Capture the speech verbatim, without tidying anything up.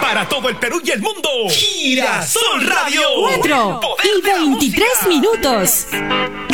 para todo el Perú y el mundo. Girasol Radio. cuatro y veintitrés minutos.